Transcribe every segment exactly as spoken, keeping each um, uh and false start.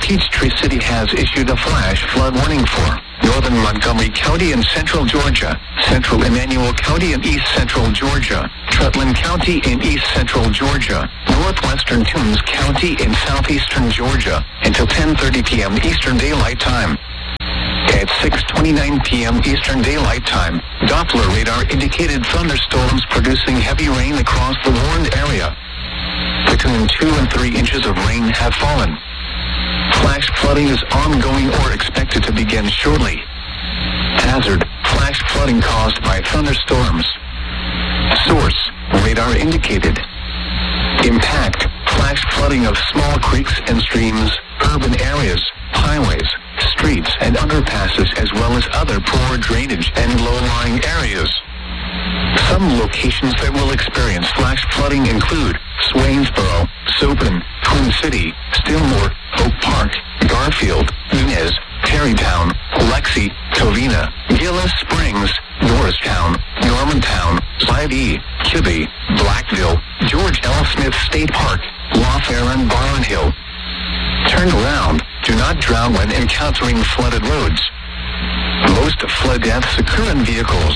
Peachtree City has issued a flash flood warning for northern Montgomery County and central Georgia, central Emmanuel County and east central Georgia, Rutland County in east central Georgia, northwestern Toombs County in southeastern Georgia, until ten thirty p.m. Eastern Daylight Time. At six twenty-nine p.m. Eastern Daylight Time, Doppler radar indicated thunderstorms producing heavy rain across the warned area. Between two and three inches of rain have fallen. Flash flooding is ongoing or expected to begin shortly. Hazard: flash flooding caused by thunderstorms. Source: radar indicated. Impact: flash flooding of small creeks and streams, urban areas, highways, streets and underpasses, as well as other poor drainage and low-lying areas. Some locations that will experience flash flooding include Swainsboro, Sopen, Twin City, Stillmore, Oak Park, Garfield, Inez, Terrytown, Lexi, Covina, Gillis Springs, Norristown, Normantown, Ivy, Kibbe, Blackville, George L. Smith State Park, Lawfair and Barn Hill. Turn around. Do not drown when encountering flooded roads. Most flood deaths occur in vehicles.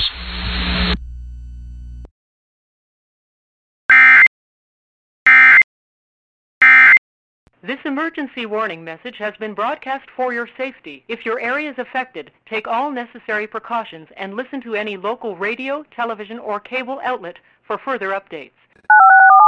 This emergency warning message has been broadcast for your safety. If your area is affected, take all necessary precautions and listen to any local radio, television, or cable outlet for further updates.